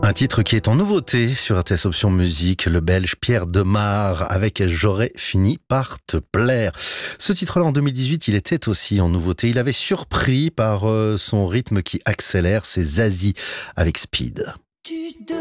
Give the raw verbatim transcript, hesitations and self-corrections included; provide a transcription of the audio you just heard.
Un titre qui est en nouveauté sur R T S Option Musique, le Belge Pierre Demar avec J'aurais fini par te plaire. Ce titre-là en deux mille dix-huit, il était aussi en nouveauté. Il avait surpris par son rythme qui accélère, c'est Zazie avec Speed.